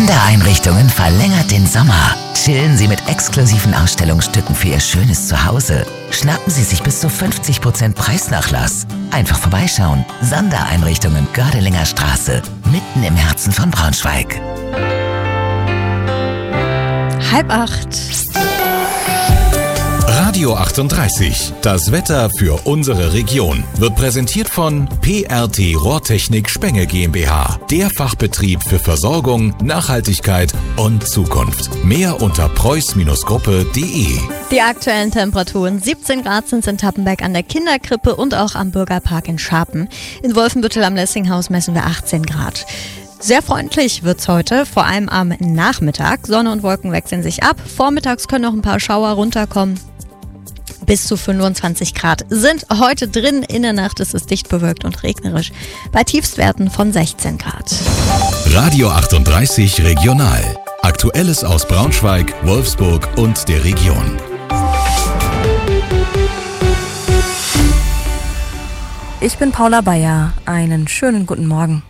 Sondereinrichtungen verlängert den Sommer. Chillen Sie mit exklusiven Ausstellungsstücken für Ihr schönes Zuhause. Schnappen Sie sich bis zu 50% Preisnachlass. Einfach vorbeischauen. Sondereinrichtungen Gördelinger Straße, mitten im Herzen von Braunschweig. 7:30. Radio 38, das Wetter für unsere Region, wird präsentiert von PRT Rohrtechnik Spenge GmbH, der Fachbetrieb für Versorgung, Nachhaltigkeit und Zukunft. Mehr unter preuß-gruppe.de. Die aktuellen Temperaturen: 17 Grad sind es in Tappenberg an der Kinderkrippe und auch am Bürgerpark in Scharpen. In Wolfenbüttel am Lessinghaus messen wir 18 Grad. Sehr freundlich wird's heute, vor allem am Nachmittag. Sonne und Wolken wechseln sich ab. Vormittags können noch ein paar Schauer runterkommen. Bis zu 25 Grad sind heute drin. In der Nacht ist es dicht bewölkt und regnerisch bei Tiefstwerten von 16 Grad. Radio 38 Regional. Aktuelles aus Braunschweig, Wolfsburg und der Region. Ich bin Paula Bayer. Einen schönen guten Morgen.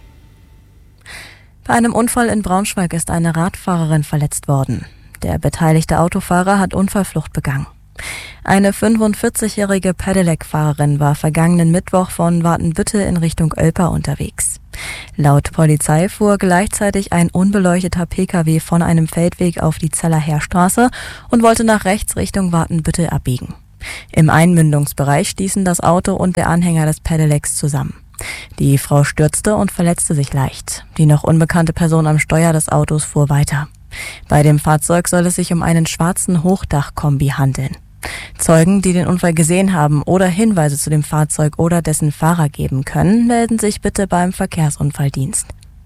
Bei einem Unfall in Braunschweig ist eine Radfahrerin verletzt worden. Der beteiligte Autofahrer hat Unfallflucht begangen. Eine 45-jährige Pedelec-Fahrerin war vergangenen Mittwoch von Watenbüttel in Richtung Olpa unterwegs. Laut Polizei fuhr gleichzeitig ein unbeleuchteter Pkw von einem Feldweg auf die Zeller Heerstraße und wollte nach rechts Richtung Watenbüttel abbiegen. Im Einmündungsbereich stießen das Auto und der Anhänger des Pedelecs zusammen. Die Frau stürzte und verletzte sich leicht. Die noch unbekannte Person am Steuer des Autos fuhr weiter. Bei dem Fahrzeug soll es sich um einen schwarzen Hochdachkombi handeln. Zeugen, die den Unfall gesehen haben oder Hinweise zu dem Fahrzeug oder dessen Fahrer geben können, melden sich bitte beim Verkehrsunfalldienst.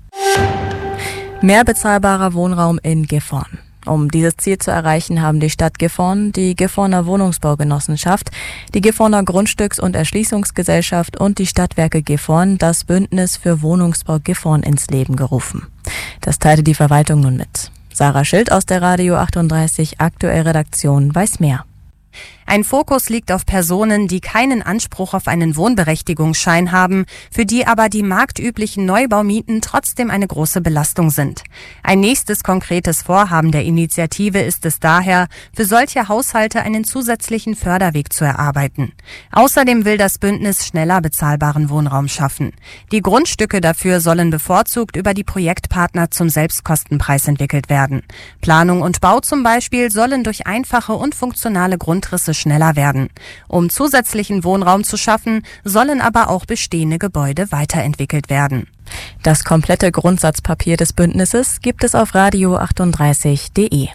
Mehr bezahlbarer Wohnraum in Gifhorn. Um dieses Ziel zu erreichen, haben die Stadt Gifhorn, die Gifhorner Wohnungsbaugenossenschaft, die Gifhorner Grundstücks- und Erschließungsgesellschaft und die Stadtwerke Gifhorn das Bündnis für Wohnungsbau Gifhorn ins Leben gerufen. Das teilte die Verwaltung nun mit. Sarah Schild aus der Radio 38 Aktuell Redaktion weiß mehr. Ein Fokus liegt auf Personen, die keinen Anspruch auf einen Wohnberechtigungsschein haben, für die aber die marktüblichen Neubaumieten trotzdem eine große Belastung sind. Ein nächstes konkretes Vorhaben der Initiative ist es daher, für solche Haushalte einen zusätzlichen Förderweg zu erarbeiten. Außerdem will das Bündnis schneller bezahlbaren Wohnraum schaffen. Die Grundstücke dafür sollen bevorzugt über die Projektpartner zum Selbstkostenpreis entwickelt werden. Planung und Bau zum Beispiel sollen durch einfache und funktionale Grundrisse schneller werden. Um zusätzlichen Wohnraum zu schaffen, sollen aber auch bestehende Gebäude weiterentwickelt werden. Das komplette Grundsatzpapier des Bündnisses gibt es auf radio38.de.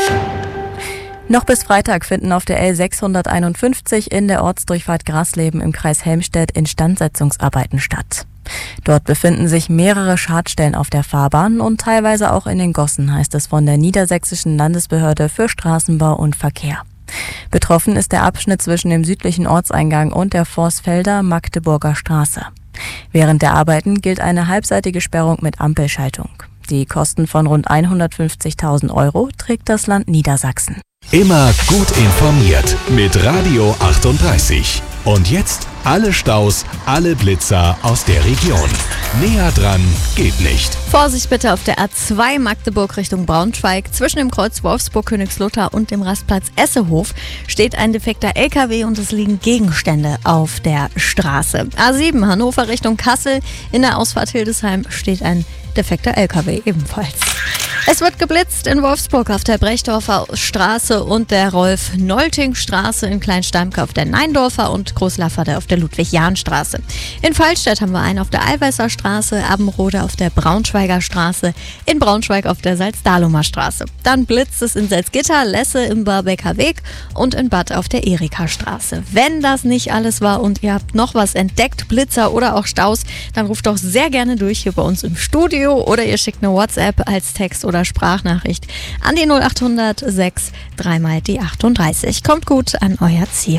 Noch bis Freitag finden auf der L651 in der Ortsdurchfahrt Grasleben im Kreis Helmstedt Instandsetzungsarbeiten statt. Dort befinden sich mehrere Schadstellen auf der Fahrbahn und teilweise auch in den Gossen, heißt es von der Niedersächsischen Landesbehörde für Straßenbau und Verkehr. Betroffen ist der Abschnitt zwischen dem südlichen Ortseingang und der Vorsfelder Magdeburger Straße. Während der Arbeiten gilt eine halbseitige Sperrung mit Ampelschaltung. Die Kosten von rund 150.000 € trägt das Land Niedersachsen. Immer gut informiert mit Radio 38. Und jetzt alle Staus, alle Blitzer aus der Region. Näher dran geht nicht. Vorsicht bitte auf der A2 Magdeburg Richtung Braunschweig. Zwischen dem Kreuz Wolfsburg-Königslutter und dem Rastplatz Essehof steht ein defekter LKW und es liegen Gegenstände auf der Straße. A7 Hannover Richtung Kassel. In der Ausfahrt Hildesheim steht ein defekter LKW ebenfalls. Es wird geblitzt in Wolfsburg auf der Brechdorfer Straße und der Rolf-Nolting-Straße, in Kleinsteimke auf der Neindorfer und Großlafferde auf der Ludwig-Jahn-Straße. In Fallstädt haben wir einen auf der Eiweißer Straße, Abbenrode auf der Braunschweiger Straße, in Braunschweig auf der Salzdahlumer Straße. Dann blitzt es in Salzgitter, Lesse im Barbecker Weg und in Bad auf der Erika-Straße. Wenn das nicht alles war und ihr habt noch was entdeckt, Blitzer oder auch Staus, dann ruft doch sehr gerne durch hier bei uns im Studio oder ihr schickt eine WhatsApp als Text oder Sprachnachricht an die 0800 6 3 mal die 38. Kommt gut an euer Ziel.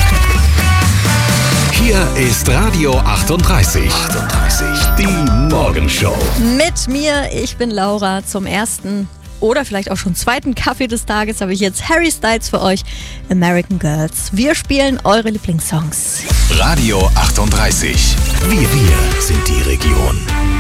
Hier ist Radio 38. Die Morgenshow. Mit mir, ich bin Laura. Zum ersten oder vielleicht auch schon zweiten Kaffee des Tages habe ich jetzt Harry Styles für euch, American Girls. Wir spielen eure Lieblingssongs. Radio 38. Wir sind die Region.